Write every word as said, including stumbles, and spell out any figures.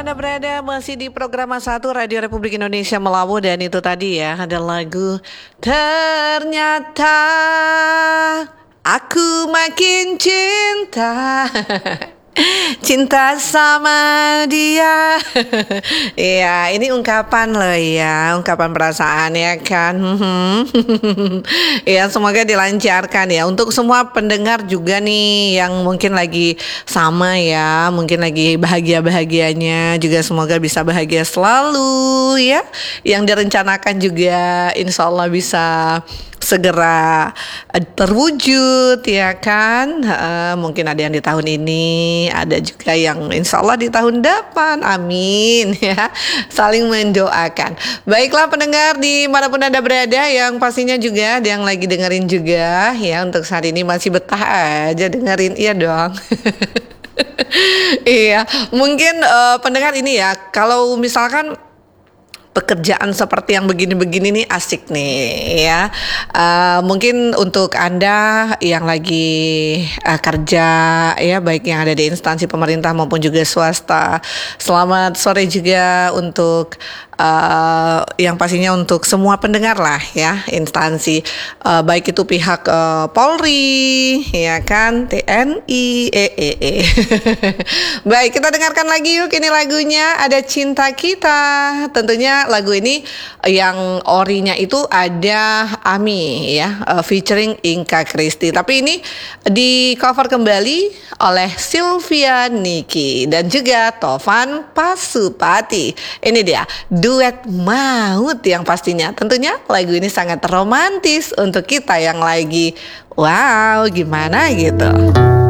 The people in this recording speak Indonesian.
Anda berada masih di program satu Radio Republik Indonesia Melawu, dan itu tadi ya ada lagu Ternyata Aku Makin Cinta Cinta sama dia. Iya, ini ungkapan loh ya, ungkapan perasaan ya kan. Ya, semoga dilancarkan ya untuk semua pendengar juga nih yang mungkin lagi sama ya, mungkin lagi bahagia-bahagianya juga, semoga bisa bahagia selalu ya. Yang direncanakan juga insya Allah bisa segera terwujud ya kan. uh, Mungkin ada yang di tahun ini, ada juga yang insya Allah di tahun depan, amin ya. Saling mendoakan. Baiklah pendengar dimanapun Anda berada, yang pastinya juga ada yang lagi dengerin juga ya, untuk saat ini masih betah aja dengerin, iya dong. Iya, mungkin uh, pendengar ini ya, kalau misalkan pekerjaan seperti yang begini-begini nih asik nih ya. Uh, mungkin untuk Anda yang lagi uh, kerja ya, baik yang ada di instansi pemerintah maupun juga swasta. Selamat sore juga untuk uh, yang pastinya untuk semua pendengar lah ya, instansi uh, baik itu pihak uh, Polri ya kan, T N I, eh eh eh. Baik, kita dengarkan lagi yuk ini lagunya, ada Cinta Kita. Tentunya lagu ini yang orinya itu ada Ami ya, uh, featuring Inka Kristi. Tapi ini di cover kembali oleh Sylvia Niki dan juga Tovan Pasupati. Ini dia duet maut yang pastinya tentunya lagu ini sangat romantis untuk kita yang lagi wow gimana gitu.